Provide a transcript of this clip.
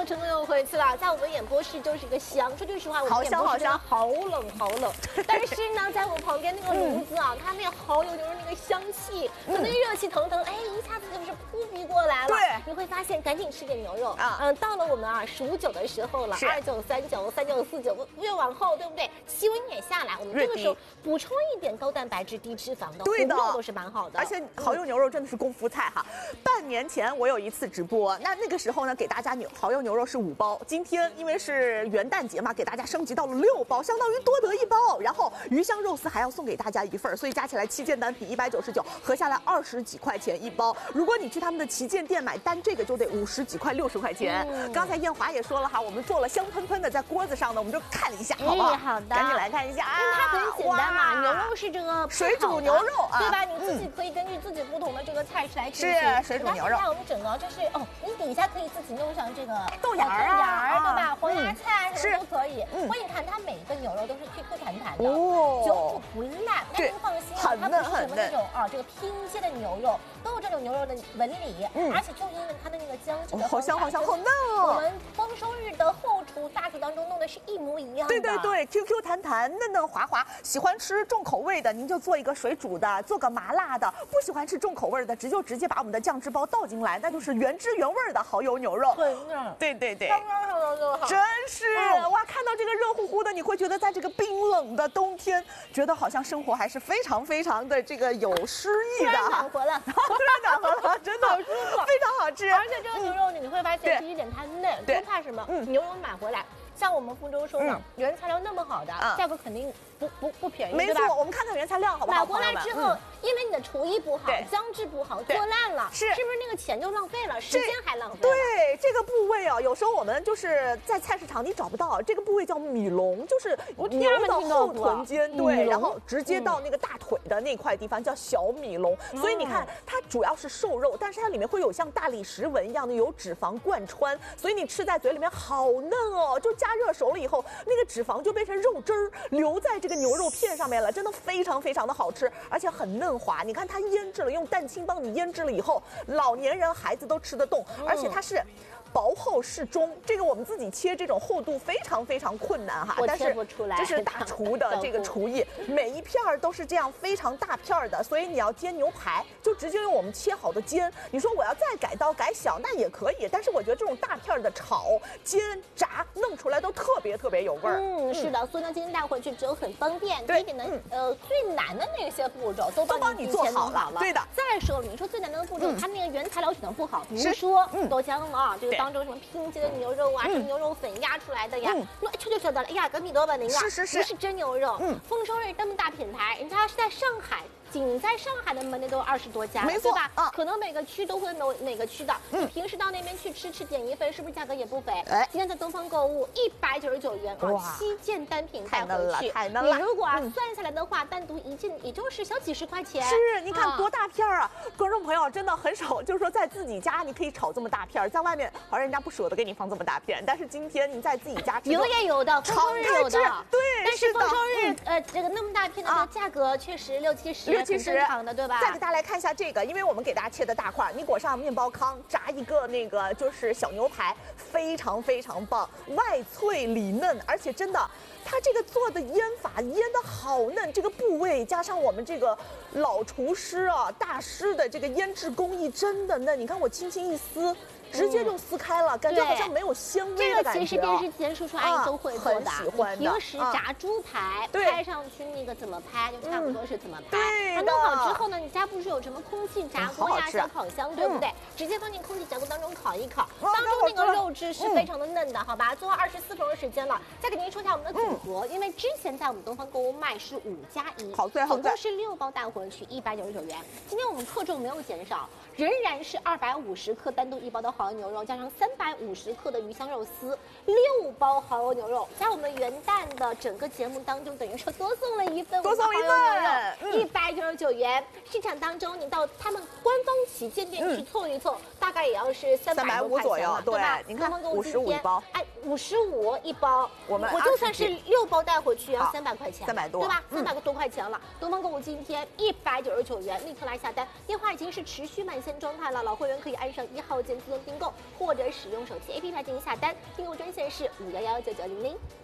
课程又回去了，在我们演播室就是一个香。说句实话，我们好演播室真的香好冷好冷。但是呢，在我旁边那个炉子啊，它那个蚝油牛肉那个香气，和那个热气腾腾，哎，一下子就是扑鼻过来了。 对， 你会发现赶紧吃点牛肉啊。 到了我们啊数9的时候了，29、39、39、49，越往后对不对？气温也下来，我们这个时候补充一点高蛋白质、低脂肪的， 对的， 都是蛮好的。 而且蚝油牛肉真的是功夫菜哈。半年前我有一次直播，那个时候呢，给大家蚝油牛肉是5包，今天因为是元旦节嘛，给大家升级到了6包，相当于多得1包。然后鱼香肉丝还要送给大家1份，所以加起来7件单品199，合下来20几块钱1包。如果你去他们的旗舰店买单这个就得50几块、60块钱。刚才燕华也说了哈，我们做了香喷喷的，在锅子上呢，我们就看一下，好不好？ 好的， 赶紧来看一下啊！ 因为它很简单嘛，牛肉是这个水煮牛肉啊， 对吧？你自己可以根据自己不同的这个菜式来进行。 是水煮牛肉。 那我们整个就是哦，你底下可以自己弄上这个豆芽儿对吧？黄芽菜什么都可以。 嗯， 我你看它每一个牛肉都是 Q 弹弹的， 哦， 久煮不烂。那您放心啊，它不是什么那种啊，这个拼接的牛肉，都有这种牛肉的纹理，而且就因为它的那个姜汁的好香好香，好嫩哦。 我们丰收日的后厨大厨当中弄的是一模一样的。 对对对 ，QQ 弹弹，嫩嫩滑滑。喜欢吃重口味的，您就做一个水煮的，做个麻辣的；不喜欢吃重口味的，直接把我们的酱汁包倒进来，那就是原汁原味的蚝油牛肉。对对对， 刚刚好就好。 真是哇！看到这个热乎乎的，你会觉得在这个冰冷的冬天，觉得好像生活还是非常非常的这个有诗意的。 暖和了， 突然暖和了，真的好舒服， 非常好吃。 而且这个牛肉你会发现，第一点它嫩，不怕什么，牛肉买回来。像我们福州说的，原材料那么好的，价格肯定不便宜， 没错，我们看看原材料好不好？ 买回来之后，因为你的厨艺不好，姜汁不好，做烂了，是不是那个钱就浪费了，时间还浪费了？ 对，这个部位啊，有时候我们就是在菜市场你找不到，这个部位叫米龙，就是牛的后臀尖，对，然后直接到那个大腿的那块地方叫小米龙。所以你看，它主要是瘦肉，但是它里面会有像大理石纹一样的有脂肪贯穿，所以你吃在嘴里面好嫩哦，就加热熟了以后，那个脂肪就变成肉汁儿留在这个牛肉片上面了，真的非常非常的好吃，而且很嫩滑。你看它腌制了，用蛋清帮你腌制了以后，老年人孩子都吃得动，而且它是薄厚适中，这个我们自己切这种厚度非常非常困难哈，但是这是大厨的这个厨艺，每一片儿都是这样非常大片儿的，所以你要煎牛排就直接用我们切好的煎。你说我要再改刀改小那也可以，但是我觉得这种大片的炒、煎、炸弄出来都特别特别有味儿。 是的，所以呢，今天带回去之后很方便。第一点呢，最难的那些步骤都帮你做好了。 对的。 再说了，你说最难的步骤，它那个原材料选的不好，比如说豆浆啊，这个当中什么拼接的牛肉啊，什么牛肉粉压出来的呀，那就晓得了，哎呀，隔壁多吧您啊，不是真牛肉。丰收日这么大品牌，人家是在上海。仅在上海的门店都有20多家， 没错吧？可能每个区都会有每个区的。你平时到那边去吃点一份，是不是价格也不菲？今天在东方购物199元啊，7件单品带回去， 太嫩了。 你如果算下来的话，单独一件也就是小几十块钱。 是，你看多大片啊！观众朋友真的很少，就是说在自己家你可以炒这么大片，在外面好像人家不舍得给你放这么大片，但是今天你在自己家有也有的，丰收日有的， 对， 但是丰收日这个那么大片的价格确实60、70。很正常的，对吧？ 再给大家来看一下这个，因为我们给大家切的大块，你裹上面包糠，炸一个那个就是小牛排，非常非常棒，外脆里嫩，而且真的，它这个做的腌法腌的好嫩，这个部位加上我们这个老厨师啊大师的这个腌制工艺真的嫩，你看我轻轻一撕。直接就撕开了，感觉好像没有纤维的感觉。 这个其实电视前叔叔阿姨都会做的。 很喜欢的。 平时炸猪排，拍上去那个怎么拍，就差不多是怎么拍。它弄好之后呢，你家不是有什么空气炸锅呀、小烤箱，对不对？直接放进空气炸锅当中烤一烤，当中那个肉质是非常的嫩的，好吧？做24分钟的时间了。再给您说一下我们的组合，因为之前在我们东方购物卖是5+1，总共是6包带回去199元。今天我们克重没有减少，仍然是250克单独1包的蚝油牛肉，加上350克的鱼香肉丝，6包蚝油牛肉，在我们元旦的整个节目当中，等于说多送了一份蚝油牛肉，199元。市场当中，你到他们官方旗舰店去凑一凑， 大概也要是350 多左右， 对吧？ 你看55一包， 哎，55一包， 我就算是6包带回去也要300块钱 ，300多， 对吧？300多块钱了。东方购物今天199元，立刻来下单，电话已经是持续满线状态了，老会员可以按上1号键自动订购，或者使用手机 APP 来进行下单，订购专线是5119900。